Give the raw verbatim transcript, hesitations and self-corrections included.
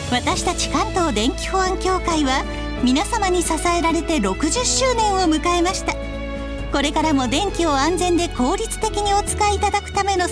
私たち関東電気保安協会は皆様に支えられてろくじゅっしゅうねんを迎えました。これからも電気を安全で効率的にお使いいただくための